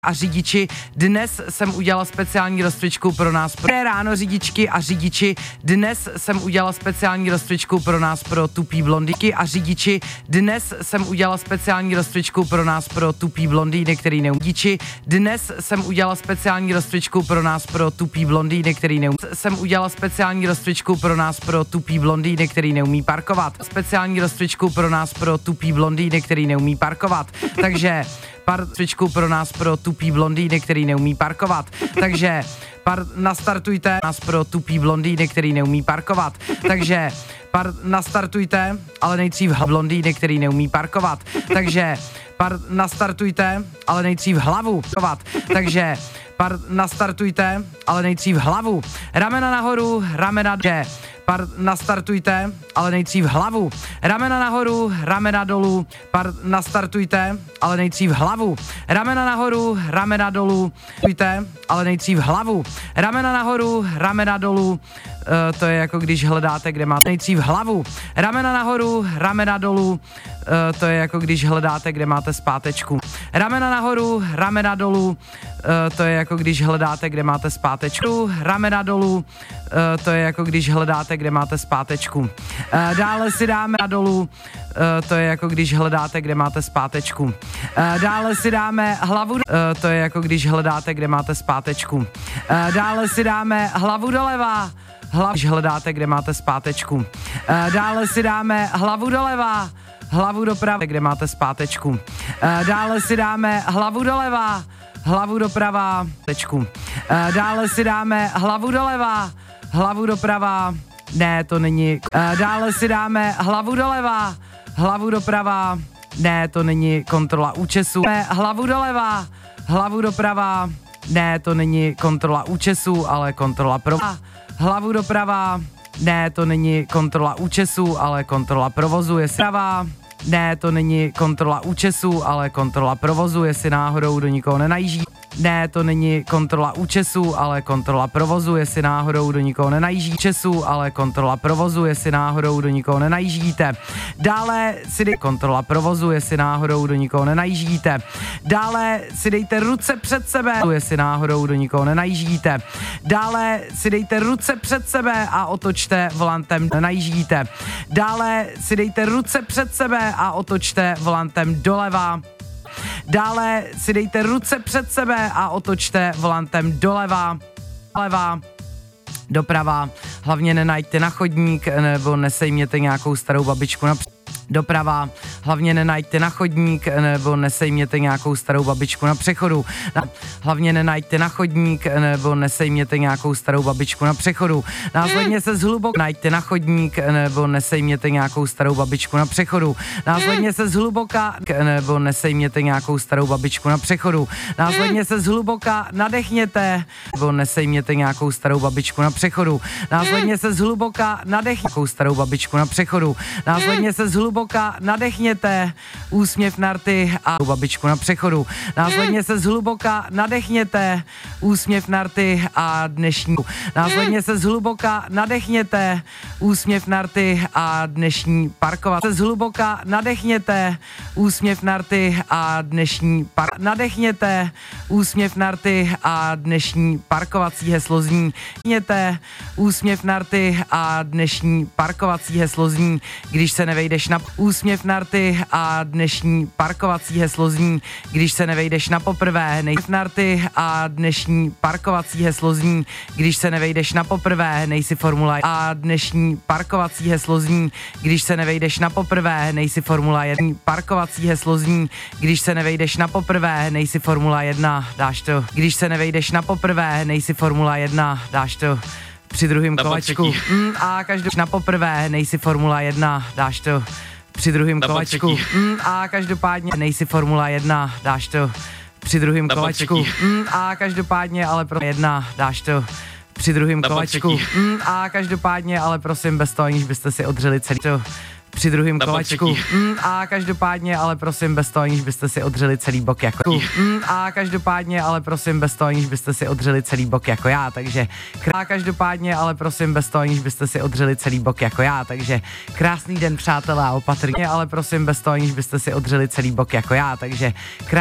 A řidiči, dnes jsem udělala speciální rozcvičku pro nás. Dobré ráno řidičky a řidiči, dnes jsem udělala speciální rozcvičku pro nás pro tupý blondýky a řidiči, dnes jsem udělala speciální rozcvičku pro nás pro tupý blondýny, který neumí. Řidiči, dnes jsem udělala speciální rozcvičku pro nás pro tupý blondýny, který neumí. Jsem udělala speciální rozcvičku pro nás pro tupý blondýny, který neumí parkovat. Speciální rozcvičku pro nás pro tupý blondýny, který neumí parkovat. Takže cvičku pro nás pro tupý blondýny, který neumí parkovat. Takže nastartujte nás pro tupý blondýny, který neumí parkovat. Takže nastartujte, ale nejdřív blondýny, který neumí parkovat. Takže nastartujte, ale nejdřív hlavu. Takže nastartujte, ale nejdřív hlavu. Ramena nahoru, ramena nastartujte, ale nejdřív hlavu. Ramena nahoru, ramena dolů. Nastartujte, ale nejdřív hlavu. Ramena nahoru, ramena dolů. Ale nejdřív hlavu. Ramena nahoru, ramena dolů. To je jako když hledáte, kde máte nejdřív hlavu. Ramena nahoru, ramena dolů. To je jako když hledáte, kde máte zpátečku. Ramena nahoru, ramena dolů. To je jako když hledáte, kde máte zpátečku. Ramena dolů. To je jako když hledáte, kde máte zpátečku. Dále si dáme dolů. To je jako když hledáte, kde máte zpátečku. Dále si dáme hlavu. To je jako když hledáte, kde máte zpátečku. Dále si dáme hlavu doleva. Když hledáte, kde máte zpátečku. Dále si dáme hlavu doleva. Hlavu doprava, kde máte zpátečku. Dále si dáme hlavu doleva. Hlavu doprava. Dále si dáme hlavu doleva. Hlavu doprava. Ne, to není. Dále si dáme hlavu doleva. Hlavu doprava. Ne, to není kontrola účesu. Hlavu doleva. Hlavu doprava. Ne, to není kontrola účesu, ale kontrola provozu. Hlavu doprava. Ne, to není kontrola účesu, ale kontrola provozu. Jestli pravá. Ne, to není kontrola účesu, ale kontrola provozu, jestli náhodou do nikoho nenajíždí. Ne, to není kontrola účesu, ale kontrola provozu, jestli náhodou do nikoho nenajíždí. Účesu, ale kontrola provozu, jestli náhodou do nikoho nenajíždíte. Dále si dejte kontrola provozu, jestli náhodou do nikoho nenajíždíte. Dále si dejte ruce před sebe, jestli náhodou do nikoho nenajíždíte. Dále si dejte ruce před sebe a otočte volantem, nenajíždíte. Dále si dejte ruce před sebe a otočte volantem doleva. Dále si dejte ruce před sebe a otočte volantem doleva, doprava. Hlavně nenajďte na chodník nebo nesejměte nějakou starou babičku doprava. Hlavně nenajďte na chodník nebo nesejměte nějakou starou babičku na přechodu. Hlavně nenajďte na chodník nebo nesejměte nějakou starou babičku na přechodu. Následně se zhluboko najďte na chodník nebo nesejměte nějakou starou babičku na přechodu. Následně se zhluboka nebo nesejměte nějakou starou babičku na přechodu. Následně se zhluboka nadechněte nebo nesejměte nějakou starou babičku na přechodu. Následně se zhluboka nadechněte nějakou starou babičku na přechodu. Následně se zhluboka nadechněte, úsměv na rty a babičku na přechodu. Následně se zhluboka nadechněte, úsměv na rty a dnešní. Následně se zhluboka nadechněte, úsměv na rty a dnešní parkovací. Se zhluboka nadechněte, úsměv na rty a dnešní nadechněte, úsměv na rty a dnešní parkovací heslo zní. Úsměv na rty a dnešní parkovací heslo zní, když se nevejdeš na úsměv na rty a dnešní parkovací heslo zní, když se nevejdeš na poprvé, na rty a dnešní parkovací heslo zní, když se nevejdeš na poprvé, nejsi Formula 1 a dnešní parkovací heslo zní, když se nevejdeš na poprvé, nejsi Formula 1 parkovací heslo zní, když se nevejdeš na poprvé, nejsi Formula 1, dáš to, když se nevejdeš na poprvé, nejsi Formula 1, dáš to při druhém kolečku. A každopádně na poprvé, nejsi Formula 1, dáš to při druhém kolečku. A každopádně nejsi Formula 1, dáš to při druhém kolečku. A každopádně ale pro 1, dáš to při druhém kolečku. A každopádně ale prosím bez toho, aniž byste si odřeli celý to při druhém kolečku. A každopádně ale prosím bez toho, aniž byste si odřeli celý bok jako a každopádně ale prosím bez toho, aniž byste si odřeli celý bok jako já, takže a každopádně ale prosím bez toho, aniž byste si odřeli celý bok jako já, takže krásný den přátelé a opatrně, ale prosím bez toho, aniž byste si odřeli celý bok jako já, takže